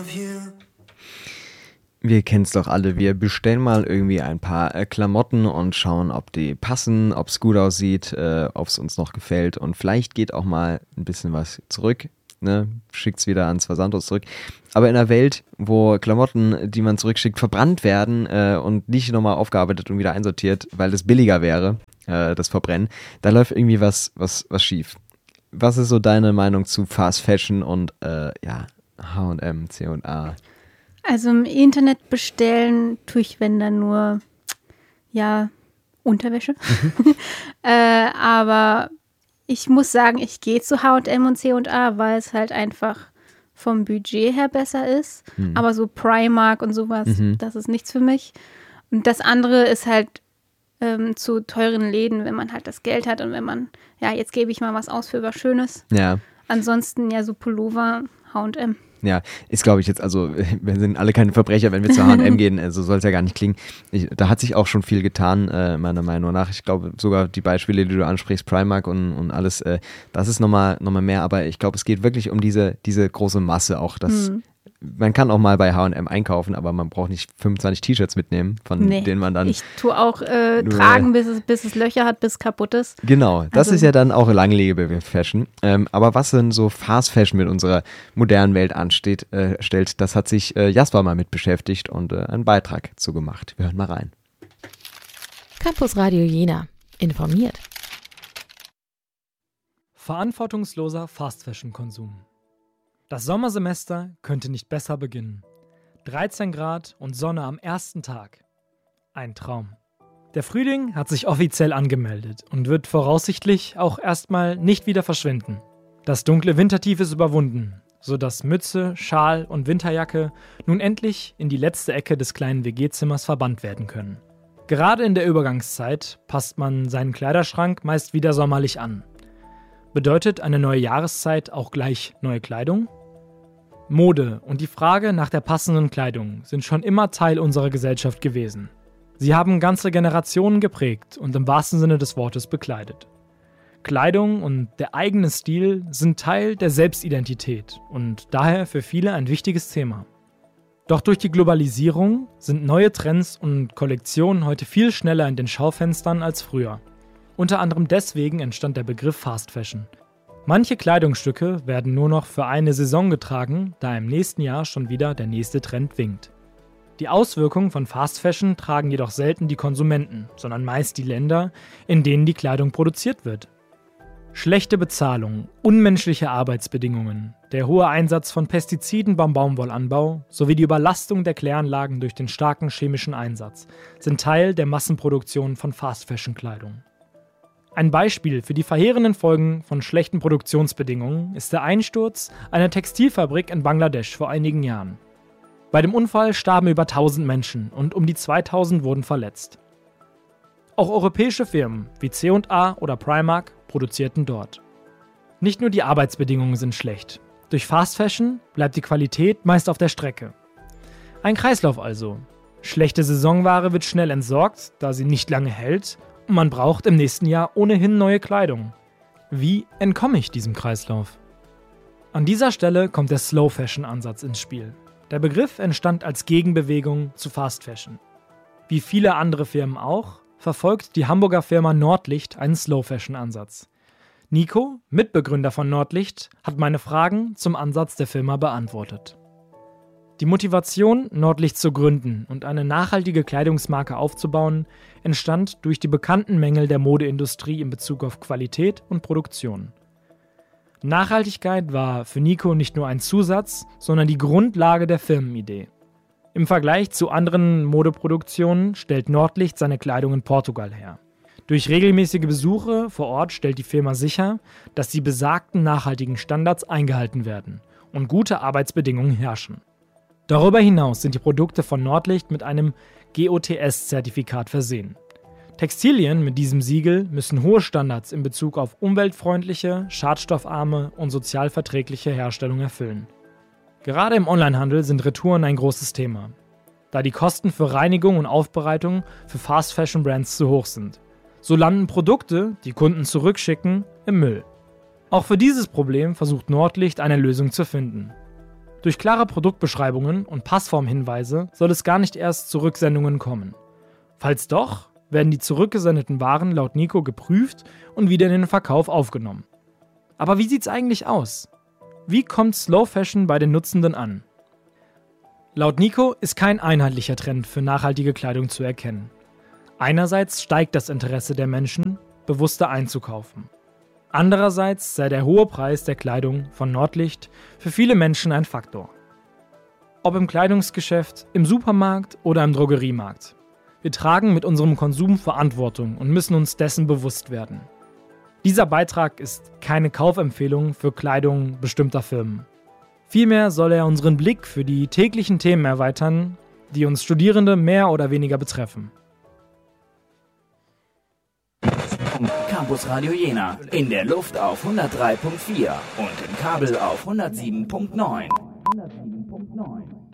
Wir kennen es doch alle, wir bestellen mal irgendwie ein paar Klamotten und schauen, ob die passen, ob es gut aussieht, ob es uns noch gefällt und vielleicht geht auch mal ein bisschen was zurück, ne? Schickt es wieder ans Versandhaus zurück. Aber in einer Welt, wo Klamotten, die man zurückschickt, verbrannt werden und nicht nochmal aufgearbeitet und wieder einsortiert, weil es billiger wäre, das Verbrennen, da läuft irgendwie was schief. Was ist so deine Meinung zu Fast Fashion und H&M, C&A? Also im Internet bestellen tue ich, wenn dann nur, Unterwäsche. Aber ich muss sagen, ich gehe zu H&M und C&A, weil es halt einfach vom Budget her besser ist. Aber so Primark und sowas, das ist nichts für mich. Und das andere ist halt zu teuren Läden, wenn man halt das Geld hat und wenn man, jetzt gebe ich mal was aus für was Schönes. Ja. Ansonsten so Pullover, H&M. Ja, ist glaube ich jetzt, also wir sind alle keine Verbrecher, wenn wir zu H&M gehen, so soll es ja gar nicht klingen. Da hat sich auch schon viel getan, meiner Meinung nach. Ich glaube sogar die Beispiele, die du ansprichst, Primark und alles, das ist nochmal mehr, aber ich glaube, es geht wirklich um diese große Masse auch, dass man kann auch mal bei H&M einkaufen, aber man braucht nicht 25 T-Shirts mitnehmen, von denen man dann... Ich tue auch tragen, bis es Löcher hat, bis es kaputt ist. Genau, das ist ja dann auch Langlebe-Fashion. Aber was denn so Fast Fashion mit unserer modernen Welt stellt, das hat sich Jasper mal mit beschäftigt und einen Beitrag zu gemacht. Wir hören mal rein. Campus Radio Jena. Informiert. Verantwortungsloser Fast-Fashion-Konsum. Das Sommersemester könnte nicht besser beginnen. 13 Grad und Sonne am ersten Tag. Ein Traum. Der Frühling hat sich offiziell angemeldet und wird voraussichtlich auch erstmal nicht wieder verschwinden. Das dunkle Wintertief ist überwunden, sodass Mütze, Schal und Winterjacke nun endlich in die letzte Ecke des kleinen WG-Zimmers verbannt werden können. Gerade in der Übergangszeit passt man seinen Kleiderschrank meist wieder sommerlich an. Bedeutet eine neue Jahreszeit auch gleich neue Kleidung? Mode und die Frage nach der passenden Kleidung sind schon immer Teil unserer Gesellschaft gewesen. Sie haben ganze Generationen geprägt und im wahrsten Sinne des Wortes bekleidet. Kleidung und der eigene Stil sind Teil der Selbstidentität und daher für viele ein wichtiges Thema. Doch durch die Globalisierung sind neue Trends und Kollektionen heute viel schneller in den Schaufenstern als früher. Unter anderem deswegen entstand der Begriff Fast Fashion. Manche Kleidungsstücke werden nur noch für eine Saison getragen, da im nächsten Jahr schon wieder der nächste Trend winkt. Die Auswirkungen von Fast Fashion tragen jedoch selten die Konsumenten, sondern meist die Länder, in denen die Kleidung produziert wird. Schlechte Bezahlung, unmenschliche Arbeitsbedingungen, der hohe Einsatz von Pestiziden beim Baumwollanbau sowie die Überlastung der Kläranlagen durch den starken chemischen Einsatz sind Teil der Massenproduktion von Fast Fashion Kleidung. Ein Beispiel für die verheerenden Folgen von schlechten Produktionsbedingungen ist der Einsturz einer Textilfabrik in Bangladesch vor einigen Jahren. Bei dem Unfall starben über 1000 Menschen und um die 2000 wurden verletzt. Auch europäische Firmen wie C&A oder Primark produzierten dort. Nicht nur die Arbeitsbedingungen sind schlecht. Durch Fast Fashion bleibt die Qualität meist auf der Strecke. Ein Kreislauf also. Schlechte Saisonware wird schnell entsorgt, da sie nicht lange hält. Und man braucht im nächsten Jahr ohnehin neue Kleidung. Wie entkomme ich diesem Kreislauf? An dieser Stelle kommt der Slow-Fashion-Ansatz ins Spiel. Der Begriff entstand als Gegenbewegung zu Fast Fashion. Wie viele andere Firmen auch, verfolgt die Hamburger Firma Nordlicht einen Slow-Fashion-Ansatz. Nico, Mitbegründer von Nordlicht, hat meine Fragen zum Ansatz der Firma beantwortet. Die Motivation, Nordlicht zu gründen und eine nachhaltige Kleidungsmarke aufzubauen, entstand durch die bekannten Mängel der Modeindustrie in Bezug auf Qualität und Produktion. Nachhaltigkeit war für Nico nicht nur ein Zusatz, sondern die Grundlage der Firmenidee. Im Vergleich zu anderen Modeproduktionen stellt Nordlicht seine Kleidung in Portugal her. Durch regelmäßige Besuche vor Ort stellt die Firma sicher, dass die besagten nachhaltigen Standards eingehalten werden und gute Arbeitsbedingungen herrschen. Darüber hinaus sind die Produkte von Nordlicht mit einem GOTS-Zertifikat versehen. Textilien mit diesem Siegel müssen hohe Standards in Bezug auf umweltfreundliche, schadstoffarme und sozial verträgliche Herstellung erfüllen. Gerade im Onlinehandel sind Retouren ein großes Thema, da die Kosten für Reinigung und Aufbereitung für Fast-Fashion-Brands zu hoch sind. So landen Produkte, die Kunden zurückschicken, im Müll. Auch für dieses Problem versucht Nordlicht eine Lösung zu finden. Durch klare Produktbeschreibungen und Passformhinweise soll es gar nicht erst zu Rücksendungen kommen. Falls doch, werden die zurückgesendeten Waren laut Nico geprüft und wieder in den Verkauf aufgenommen. Aber wie sieht's eigentlich aus? Wie kommt Slow Fashion bei den Nutzenden an? Laut Nico ist kein einheitlicher Trend für nachhaltige Kleidung zu erkennen. Einerseits steigt das Interesse der Menschen, bewusster einzukaufen. Andererseits sei der hohe Preis der Kleidung von Nordlicht für viele Menschen ein Faktor. Ob im Kleidungsgeschäft, im Supermarkt oder im Drogeriemarkt. Wir tragen mit unserem Konsum Verantwortung und müssen uns dessen bewusst werden. Dieser Beitrag ist keine Kaufempfehlung für Kleidung bestimmter Firmen. Vielmehr soll er unseren Blick für die täglichen Themen erweitern, die uns Studierende mehr oder weniger betreffen. Campus Radio Jena. In der Luft auf 103.4 und im Kabel auf 107.9.